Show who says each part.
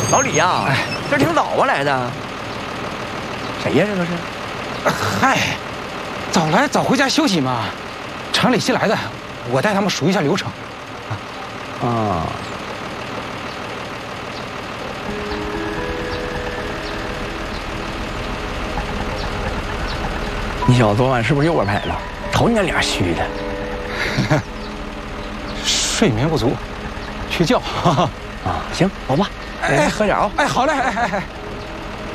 Speaker 1: 老李呀，这挺早啊来的。谁呀？这都是？
Speaker 2: 嗨，早来早回家休息嘛。厂里新来的，我带他们数一下流程。
Speaker 1: 啊。你小子昨晚是不是又玩牌了？瞅你那脸虚的。
Speaker 2: 睡眠不足，缺觉。
Speaker 1: 啊，行，走吧。
Speaker 2: 哎，
Speaker 1: 喝点啊。
Speaker 2: 哎，好嘞，哎。